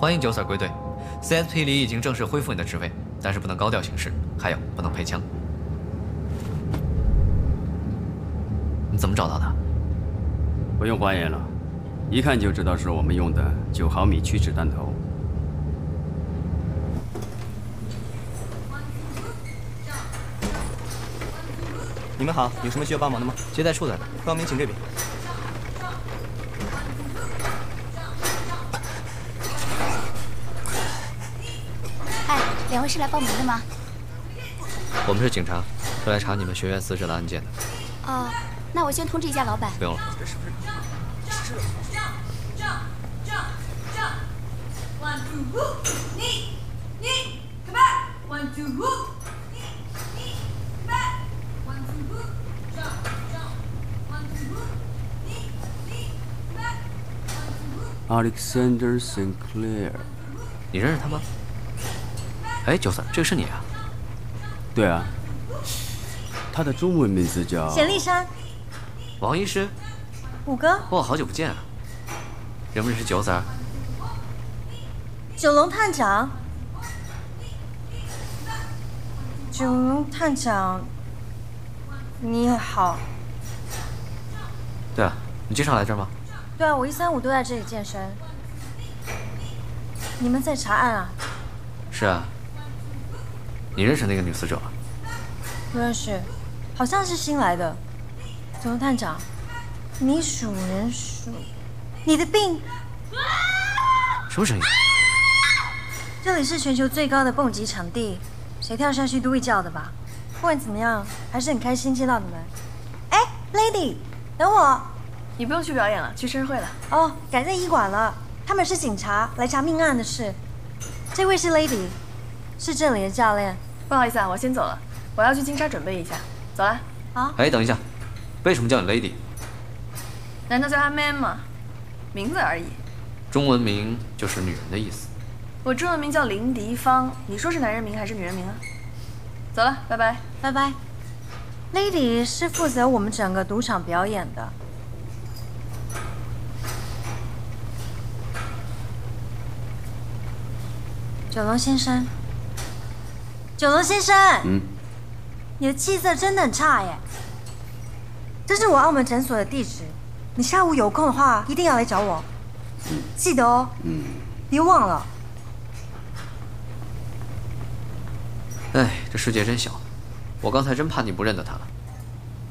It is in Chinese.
欢迎九 Sir 归队。CSP 里已经正式恢复你的职位，但是不能高调行事，还有不能配枪。你怎么找到的？ 不用化验了，一看就知道是我们用的9毫米曲指弹头。 你们好，有什么需要帮忙的吗？ 接待处在哪？ 报名请这边。 两位是来报名的吗？ 我们是警察，是来查你们学院死者的案件的。 哦，那我先通知一下老板。 不用了。 Alexander Sinclair， 你认识他吗？ 哎，九 Sir， 这个是你啊？ 对啊，他的中文名字叫简历山。 王医师， 五哥， 哇，好久不见啊！认不认识九 Sir？ 九龙探长。九龙探长，你好。 对啊，你经常来这儿吗？ 对啊，我1、3、5都在这里健身。你们在查案啊？ 是啊。 你认识那个女死者吗？ 不认识，好像是新来的。九龙探长，你属人属，你的病？ 什么声音？ 这里是全球最高的蹦极场地，谁跳下去都会叫的吧？不管怎么样，还是很开心见到你们。哎 ，Lady， 等我。 你不用去表演了，去生日会了。 哦，改在医馆了。他们是警察，来查命案的事。这位是 Lady。 是这里的教练， 不好意思啊，我先走了，我要去金沙准备一下，走了。 好。 哎，等一下，为什么叫你 Lady？ 难道叫她 Man 吗？名字而已。 中文名就是女人的意思。 我中文名叫林迪芳，你说是男人名还是女人名啊？走了，拜拜， 拜拜。Lady 是负责我们整个赌场表演的。 九龙先生，九龙先生，你的气色真的很差耶。这是我澳门诊所的地址，你下午有空的话一定要来找我，记得哦，别忘了。 哎，这世界真小，我刚才真怕你不认得他了。